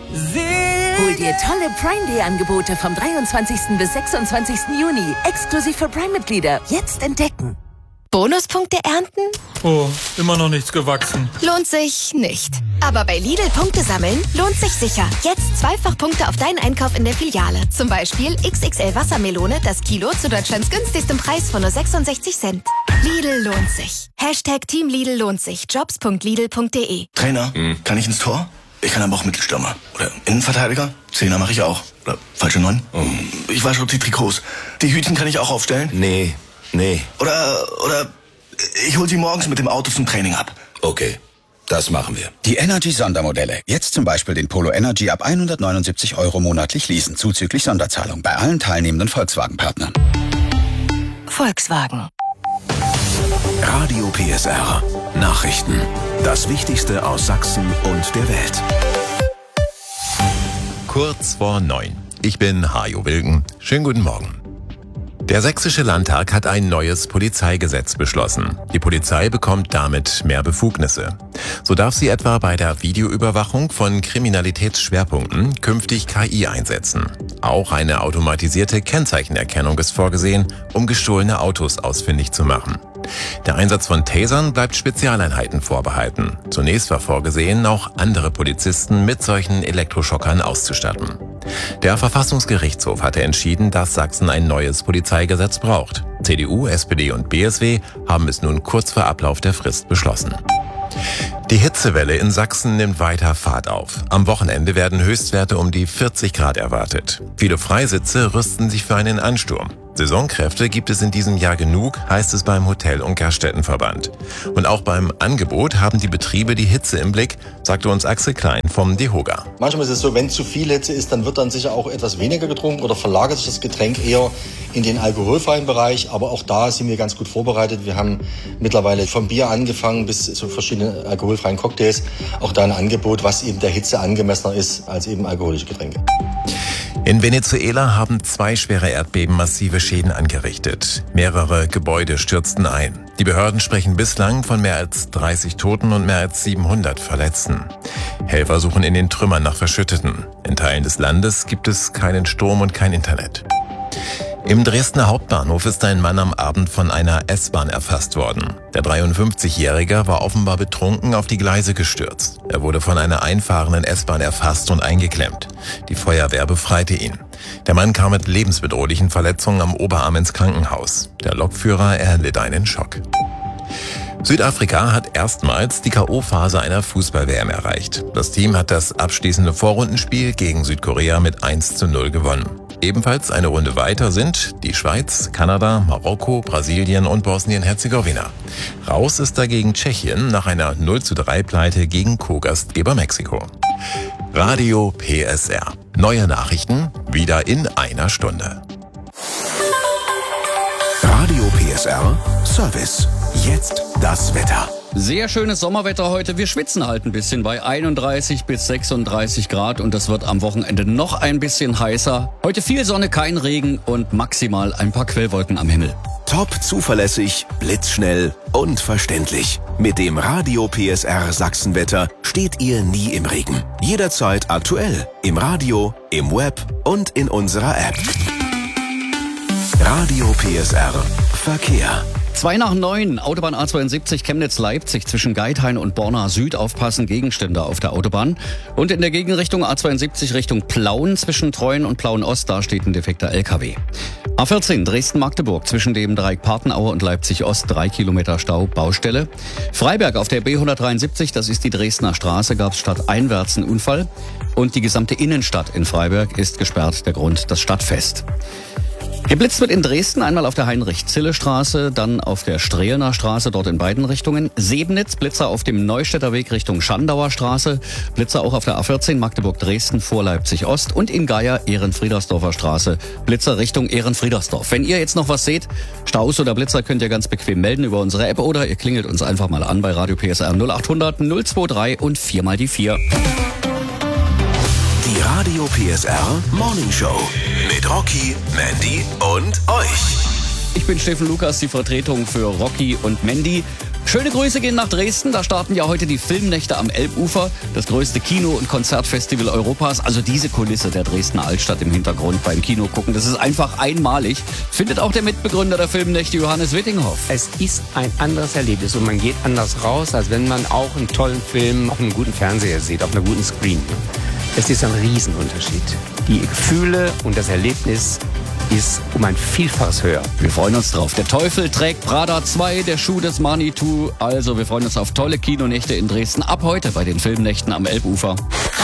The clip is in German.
Hol dir tolle Prime Day Angebote vom 23. bis 26. Juni. Exklusiv für Prime-Mitglieder. Jetzt entdecken. Bonuspunkte ernten? Oh, immer noch nichts gewachsen. Lohnt sich nicht. Aber bei Lidl Punkte sammeln lohnt sich sicher. Jetzt zweifach Punkte auf deinen Einkauf in der Filiale. Zum Beispiel XXL Wassermelone, das Kilo zu Deutschlands günstigstem Preis von nur 66 Cent. Lidl lohnt sich. #Team Lidl lohnt sich. Jobs.lidl.de. Trainer, kann ich ins Tor? Ich kann aber auch Mittelstürmer. Oder Innenverteidiger? Zehner mache ich auch. Oder falsche 9? Ich wasche auch die Trikots. Die Hütchen kann ich auch aufstellen? Nee. Oder ich hol sie morgens mit dem Auto zum Training ab. Okay, das machen wir. Die Energy-Sondermodelle. Jetzt zum Beispiel den Polo Energy ab 179 € monatlich leasen, zuzüglich Sonderzahlung bei allen teilnehmenden Volkswagen-Partnern. Volkswagen. Radio PSR. Nachrichten. Das Wichtigste aus Sachsen und der Welt. Kurz vor 9. Ich bin Hajo Wilken. Schönen guten Morgen. Der Sächsische Landtag hat ein neues Polizeigesetz beschlossen. Die Polizei bekommt damit mehr Befugnisse. So darf sie etwa bei der Videoüberwachung von Kriminalitätsschwerpunkten künftig KI einsetzen. Auch eine automatisierte Kennzeichenerkennung ist vorgesehen, um gestohlene Autos ausfindig zu machen. Der Einsatz von Tasern bleibt Spezialeinheiten vorbehalten. Zunächst war vorgesehen, auch andere Polizisten mit solchen Elektroschockern auszustatten. Der Verfassungsgerichtshof hatte entschieden, dass Sachsen ein neues Polizeigesetz braucht. CDU, SPD und BSW haben es nun kurz vor Ablauf der Frist beschlossen. Die Hitzewelle in Sachsen nimmt weiter Fahrt auf. Am Wochenende werden Höchstwerte um die 40 Grad erwartet. Viele Freisitze rüsten sich für einen Ansturm. Saisonkräfte gibt es in diesem Jahr genug, heißt es beim Hotel- und Gaststättenverband. Und auch beim Angebot haben die Betriebe die Hitze im Blick, sagte uns Axel Klein vom DEHOGA. Manchmal ist es so, wenn zu viel Hitze ist, dann wird dann sicher auch etwas weniger getrunken oder verlagert sich das Getränk eher in den alkoholfreien Bereich. Aber auch da sind wir ganz gut vorbereitet. Wir haben mittlerweile vom Bier angefangen bis zu verschiedenen alkoholfreien Cocktails auch da ein Angebot, was eben der Hitze angemessener ist als eben alkoholische Getränke. In Venezuela haben 2 schwere Erdbeben massive Schäden angerichtet. Mehrere Gebäude stürzten ein. Die Behörden sprechen bislang von mehr als 30 Toten und mehr als 700 Verletzten. Helfer suchen in den Trümmern nach Verschütteten. In Teilen des Landes gibt es keinen Strom und kein Internet. Im Dresdner Hauptbahnhof ist ein Mann am Abend von einer S-Bahn erfasst worden. Der 53-Jährige war offenbar betrunken auf die Gleise gestürzt. Er wurde von einer einfahrenden S-Bahn erfasst und eingeklemmt. Die Feuerwehr befreite ihn. Der Mann kam mit lebensbedrohlichen Verletzungen am Oberarm ins Krankenhaus. Der Lokführer erlitt einen Schock. Südafrika hat erstmals die K.O.-Phase einer Fußball-WM erreicht. Das Team hat das abschließende Vorrundenspiel gegen Südkorea mit 1:0 gewonnen. Ebenfalls eine Runde weiter sind die Schweiz, Kanada, Marokko, Brasilien und Bosnien-Herzegowina. Raus ist dagegen Tschechien nach einer 0:3-Pleite gegen Co-Gastgeber Mexiko. Radio PSR. Neue Nachrichten wieder in einer Stunde. Radio PSR Service. Jetzt das Wetter. Sehr schönes Sommerwetter heute. Wir schwitzen halt ein bisschen bei 31 bis 36 Grad und das wird am Wochenende noch ein bisschen heißer. Heute viel Sonne, kein Regen und maximal ein paar Quellwolken am Himmel. Top zuverlässig, blitzschnell und verständlich. Mit dem Radio PSR Sachsenwetter steht ihr nie im Regen. Jederzeit aktuell. Im Radio, im Web und in unserer App. Radio PSR Verkehr. 8:02, Autobahn A72 Chemnitz-Leipzig zwischen Geithain und Borna Süd. Aufpassen, Gegenstände auf der Autobahn. Und in der Gegenrichtung A72 Richtung Plauen zwischen Treuen und Plauen-Ost, da steht ein defekter LKW. A14 Dresden-Magdeburg zwischen dem Dreieck Partenaue und Leipzig-Ost 3 Kilometer Stau, Baustelle. Freiberg auf der B173, das ist die Dresdner Straße, gab es stadteinwärts einen Unfall. Und die gesamte Innenstadt in Freiberg ist gesperrt, der Grund das Stadtfest. Geblitzt wird in Dresden einmal auf der Heinrich-Zille-Straße, dann auf der Strehener Straße, dort in beiden Richtungen. Sebnitz, Blitzer auf dem Neustädter Weg Richtung Schandauer Straße. Blitzer auch auf der A14 Magdeburg-Dresden vor Leipzig-Ost und in Geier Ehrenfriedersdorfer Straße. Blitzer Richtung Ehrenfriedersdorf. Wenn ihr jetzt noch was seht, Staus oder Blitzer, könnt ihr ganz bequem melden über unsere App oder ihr klingelt uns einfach mal an bei Radio PSR 0800 023 und 4 mal die 4. Die Radio PSR Morning Show mit Rocky, Mandy und euch. Ich bin Steffen Lukas, die Vertretung für Rocky und Mandy. Schöne Grüße gehen nach Dresden. Da starten ja heute die Filmnächte am Elbufer. Das größte Kino- und Konzertfestival Europas. Also diese Kulisse der Dresdner Altstadt im Hintergrund beim Kino gucken. Das ist einfach einmalig. Findet auch der Mitbegründer der Filmnächte, Johannes Wittinghoff. Es ist ein anderes Erlebnis und man geht anders raus, als wenn man auch einen tollen Film auf einem guten Fernseher sieht, auf einer guten Screen. Es ist ein Riesenunterschied. Die Gefühle und das Erlebnis ist um ein Vielfaches höher. Wir freuen uns drauf. Der Teufel trägt Prada 2, der Schuh des Manitou. Also wir freuen uns auf tolle Kinonächte in Dresden ab heute bei den Filmnächten am Elbufer.